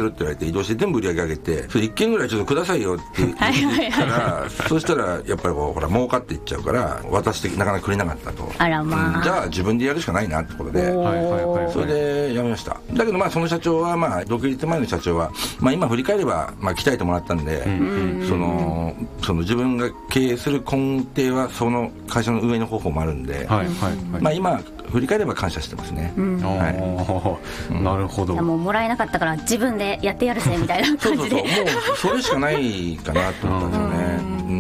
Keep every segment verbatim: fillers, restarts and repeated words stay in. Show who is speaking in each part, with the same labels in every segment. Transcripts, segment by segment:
Speaker 1: って言われて移動して全部売り上げ上げて、それいっけんぐらいちょっとくださいよって言ったらはいはい、はい、そうしたらやっぱりこうほら儲かっていっちゃうから渡してなかなかくれなかったと。
Speaker 2: あらまあ、
Speaker 1: うん、じゃあ自分でやるしかないなってことで、それで辞めました。だけどまあその社長はまあ独立前の社長は、まあ、今振り返ればまあ鍛えてもらったんで、うん、そのその自分が経営する根底はその会社の運営の方法もあるんで、はいはいはい、まあ、今振り返れば感謝してますね、うん
Speaker 3: はい、なるほど。
Speaker 2: もうもらえなかったから自分でやってやるぜみたいな感じでそうそうそう、も
Speaker 1: うそれしかないかなと思ったんですよね。うん、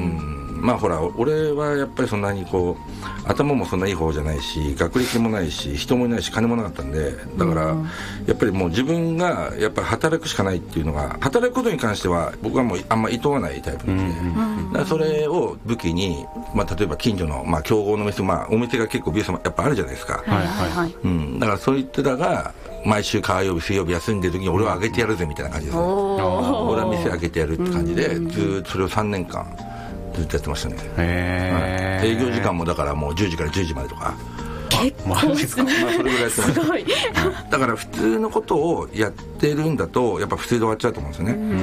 Speaker 1: まあほら俺はやっぱりそんなにこう頭もそんないい方じゃないし学歴もないし人もいないし金もなかったんで、だからやっぱりもう自分がやっぱり働くしかないっていうのが、働くことに関しては僕はもうあんま厭わないタイプなんで、だからそれを武器に、まあ、例えば近所のまあ競合の店、まあ、お店が結構美容師もやっぱあるじゃないですか、はいはいはい、うん、だからそういったらが毎週火曜日水曜日休んでる時に俺は開けてやるぜみたいな感じですね。俺は店開けてやるって感じでずっとそれをさんねんかんずっとやってましたね。へー、営業時間もだからもうじゅうじからじゅうじまでとか
Speaker 2: 結構ですね、
Speaker 1: まあ、それぐらいやってました。すごいだから普通のことをやってるんだとやっぱ普通で終わっちゃうと思うんですよね。うん、うん、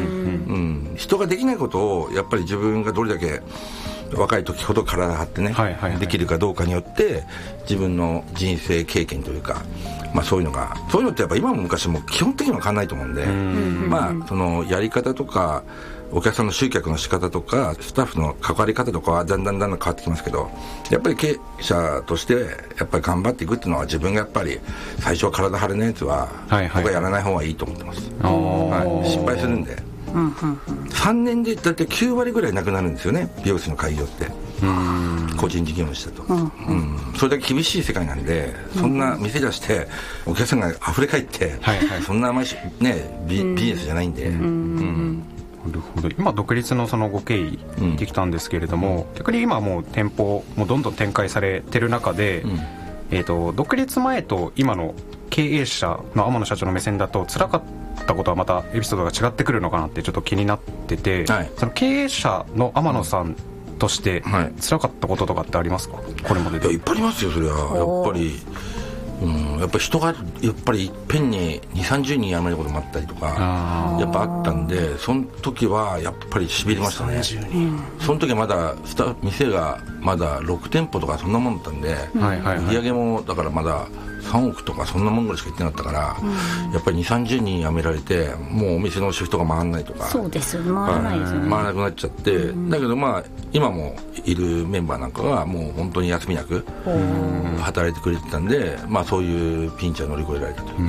Speaker 1: 人ができないことをやっぱり自分がどれだけ若い時ほど体張ってね、はいはいはい、できるかどうかによって自分の人生経験というか、まあ、そういうのがそういうのってやっぱ今も昔も基本的には変わらないと思うんで、うん、まあそのやり方とかお客さんの集客の仕方とかスタッフの関わり方とかはだんだんだんだん変わってきますけど、やっぱり経営者としてやっぱり頑張っていくっていうのは自分がやっぱり最初は体張れないやつは僕はやらない方がいいと思ってます、はいはい、失敗するんで、うんうんうん、さんねんでだいたいきゅうわりぐらいなくなるんですよね、美容室の開業って。うん、個人事業主だと、うんうんうん、それだけ厳しい世界なんで、そんな店出してお客さんが溢れ返って、はいはい、そんな甘い、ね、ビ, ビジネスじゃないんで、うんうん、
Speaker 3: なるほど。今独立のそのご経緯できたんですけれども、うん、逆に今もう店舗もどんどん展開されてる中で、うん、えーと、独立前と今の経営者の天野社長の目線だと辛かったことはまたエピソードが違ってくるのかなってちょっと気になってて、はい、その経営者の天野さんとして辛かったこととかってありますか、これまでで。
Speaker 1: いやいっぱいありますよそれは。やっぱり、うん、やっぱ人がやっぱりいっぺんににじゅうさんじゅうにん辞めることもあったりとかやっぱあったんで、その時はやっぱりしびれましたね。その時はまだスタ店がまだろくてんぽとかそんなもんだったんで、はいはいはい、売り上げもだからまださんおくとかそんなもんぐらいしか言ってなかったから、うん、やっぱりにじゅうさんじゅうにん辞められてもうお店のシフトが回らないとか。
Speaker 2: そうです回らないですよね、
Speaker 1: 回らなくなっちゃって、うん、だけどまあ今もいるメンバーなんかはもう本当に休みなく働いてくれてたんで、まあそういうピンチは乗り越えられたというか、うん、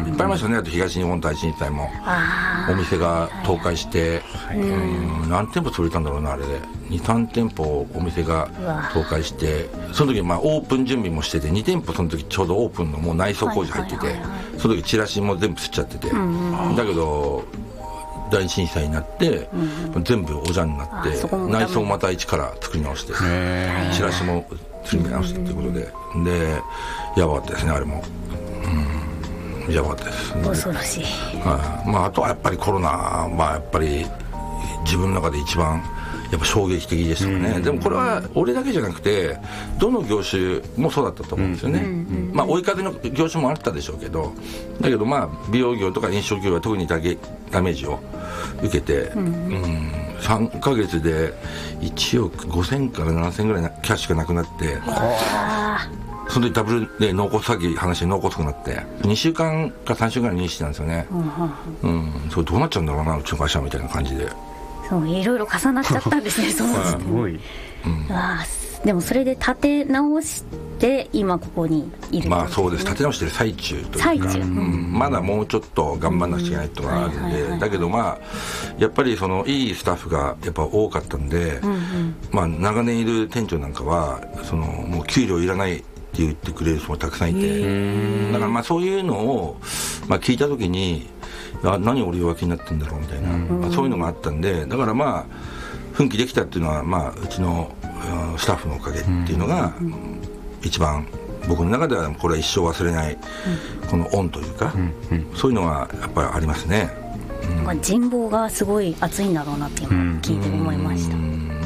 Speaker 1: いっぱいありましたね。あと東日本大震災もお店が倒壊して、はいはいはい、うん、何店舗潰れたんだろうなあれでにさんてんぽお店が倒壊して、その時まあオープン準備もしててにてんぽその時ちょうどオープンのもう内装工事入ってて、はいはいはいはい、その時チラシも全部吸っちゃってて、うんうん、だけど大震災になって、うん、全部おじゃんになって内装また一から作り直してチラシも作り直してということで、でやばかったですねあれも、うん、やばかったです。
Speaker 2: 恐ろしい、
Speaker 1: はい、まあ、あとはやっぱりコロナはやっぱり自分の中で一番やっぱ衝撃的でしたかね、うん、でもこれは俺だけじゃなくてどの業種もそうだったと思うんですよね、うん、まあ追い風の業種もあったでしょうけど、だけどまあ美容業とか飲食業は特にダメージを受けて、うんうん、さんかげつでいちおくごせんからななせんぐらいキャッシュがなくなって、その時ダブルで脳梗塞、さっき話で脳梗塞になってにしゅうかんかさんしゅうかんぐらい入院してたんですよね、うんうん、それどうなっちゃうんだろうなうちの会社みたいな感じで、
Speaker 2: そういろいろ重なっちゃったんですねそうすごい、うん、あでもそれで立て直して今ここにいる、ね、
Speaker 1: まあそうです、立て直してる最中というか、うん、まだもうちょっと頑張んなくちゃいけないとかあるんで、だけどまあやっぱりそのいいスタッフがやっぱ多かったんで、うんうん、まあ長年いる店長なんかはそのもう給料いらないって言ってくれる人もたくさんいて、だからまあそういうのを、まあ、聞いた時にあ何俺弱気になってんだろうみたいな、まあ、そういうのがあったんで、だからまあ奮起できたっていうのは、まあ、うちのスタッフのおかげっていうのが一番僕の中ではこれは一生忘れないこの恩というか、そういうのがやっぱりありますね、
Speaker 2: うん、人望がすごい厚いんだろうなって今聞いて思いました。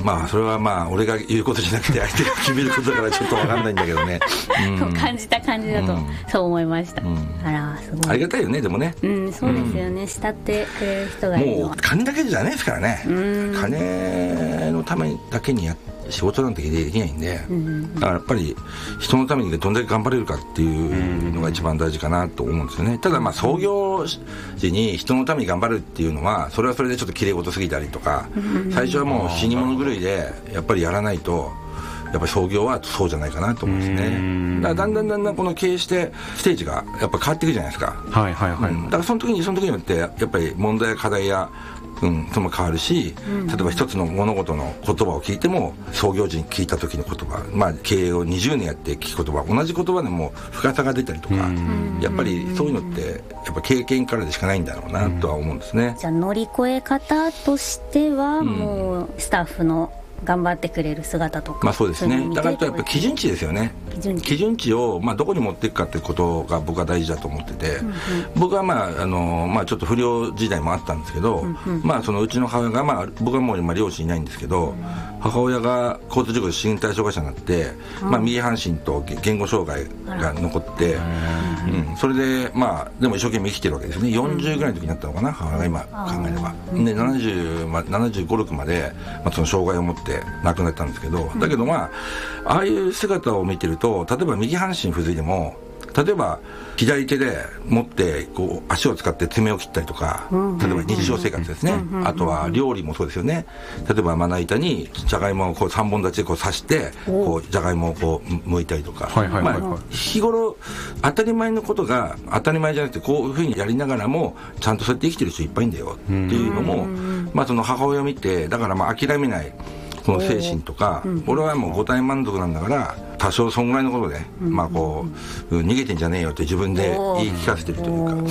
Speaker 1: まあそれはまあ俺が言うことじゃなくて相手が決めることだからちょっと分かんないんだけどね、
Speaker 2: うん、感じた感じだとそう思いました、うん、あらすごい
Speaker 1: ありがたいよねでもね、
Speaker 2: うん、そうですよね、うん、慕ってくれる人がいるのは
Speaker 1: もう金だけじゃないですからね、うん、金のためだけにやって仕事なんてできないんで、うん、だからやっぱり人のためにどんだけ頑張れるかっていうのが一番大事かなと思うんですよね。ただまあ創業時に人のために頑張るっていうのはそれはそれでちょっと綺麗事すぎたりとか、最初はもう死に物狂いでやっぱりやらないとやっぱり創業はそうじゃないかなと思うんですね。だからだんだんだんだんこの経営してステージがやっぱ変わっていくじゃないですか。
Speaker 3: はいはいはい、
Speaker 1: うん、だからその時にその時によってやっぱり問題や課題やうん、それも変わるし、例えば一つの物事の言葉を聞いても創業時に聞いた時の言葉、まあ、経営をにじゅうねんやって聞く言葉同じ言葉でも深さが出たりとか、やっぱりそういうのってやっぱ経験からでしかないんだろうなとは思うんですね。
Speaker 2: じゃあ乗り越え方としてはもうスタッフの頑張ってくれる姿とか、
Speaker 1: まあそうですね。だからやっぱ基準値ですよね。基準値、基準値をまあどこに持っていくかってことが僕は大事だと思ってて、うんうん、僕はまああのまあちょっと不良時代もあったんですけど、うんうん、まあそのうちの母親がまあ僕はもう今両親いないんですけど、うん、母親が交通事故で身体障害者になって、うん、まあ右半身と言語障害が残って、うんうん、それでまあでも一生懸命生きてるわけですね。よんじゅうぐらいの時になったのかな、母親が今考えれば。でななじゅう、まあ、ななじゅうご、ろくまで、まあ、その障害を持って亡くなったんですけど、だけどまあああいう姿を見てると、例えば右半身不随でも例えば左手で持ってこう足を使って爪を切ったりとか、例えば日常生活ですね、あとは料理もそうですよね。例えばまな板にじゃがいもをこうさんぼん立ちでこう刺してこうじゃがいもをこう剥いたりとか、日頃当たり前のことが当たり前じゃなくてこういうふうにやりながらもちゃんとそうやって生きてる人いっぱいいんだよっていうのも、まあその母親を見て、だからまあ諦めないこの精神とか、俺はもう五体満足なんだから多少そんぐらいのことで、まあこう逃げてんじゃねえよって自分で言い聞かせてるというか、うん、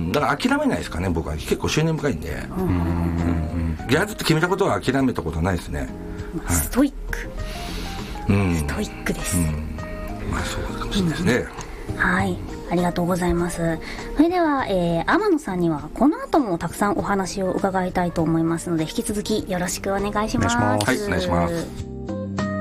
Speaker 1: だから諦めないですかね。僕は結構執念深いんで、うん、やるって決めたことは諦めたことはないですね。
Speaker 2: はい、ストイック、うん、ストイックです、うん、
Speaker 1: まあそうかもしれないですね、
Speaker 2: うん、はい、ありがとうございます。それでは、えー、天野さんにはこの後もたくさんお話を伺いたいと思いますので、引き続きよろしくお願いします。
Speaker 1: はい、お願いします。